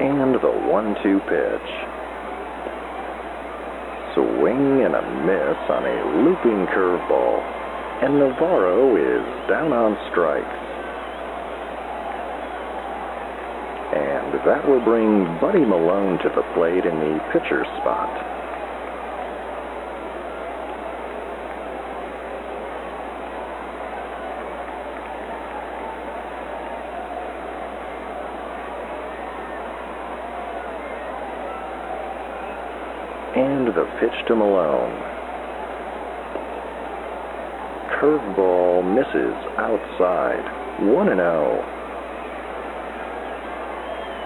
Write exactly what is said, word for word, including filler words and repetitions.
And the one two pitch. Swing and a miss on a looping curveball. And Navarro is down on strikes. And that will bring Buddy Malone to the plate in the pitcher's spot. And the pitch to Malone. Curveball misses outside. one and oh.